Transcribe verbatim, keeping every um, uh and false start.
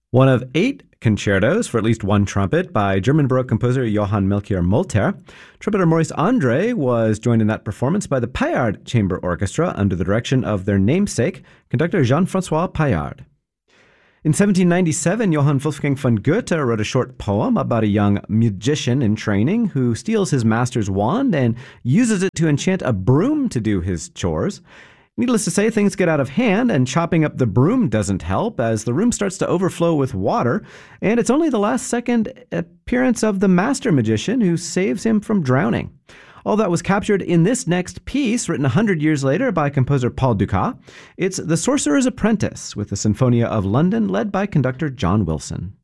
One of eight concertos for at least one trumpet by German Baroque composer Johann Melchior Molter. Trumpeter Maurice Andre was joined in that performance by the Paillard Chamber Orchestra under the direction of their namesake, conductor Jean-François Paillard. In seventeen ninety-seven, Johann Wolfgang von Goethe wrote a short poem about a young magician in training who steals his master's wand and uses it to enchant a broom to do his chores. Needless to say, things get out of hand, and chopping up the broom doesn't help as the room starts to overflow with water, and it's only the last second appearance of the master magician who saves him from drowning. All that was captured in this next piece, written one hundred years later by composer Paul Dukas. It's The Sorcerer's Apprentice, with the Sinfonia of London, led by conductor John Wilson.